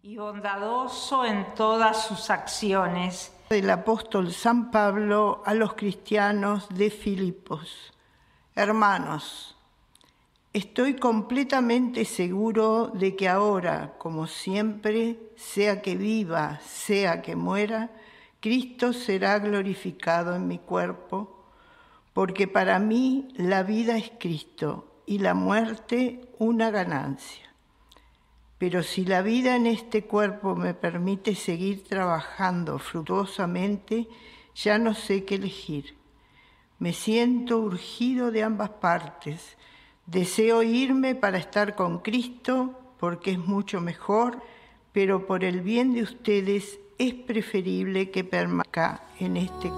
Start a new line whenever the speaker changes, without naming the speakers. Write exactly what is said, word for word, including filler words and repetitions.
y bondadoso en todas sus acciones.
Del apóstol San Pablo a los cristianos de Filipos. Hermanos, estoy completamente seguro de que ahora, como siempre, sea que viva, sea que muera, Cristo será glorificado en mi cuerpo, porque para mí la vida es Cristo y la muerte una ganancia. Pero si la vida en este cuerpo me permite seguir trabajando fructuosamente, ya no sé qué elegir. Me siento urgido de ambas partes. Deseo irme para estar con Cristo, porque es mucho mejor, pero por el bien de ustedes es preferible que permanezca en este cuerpo.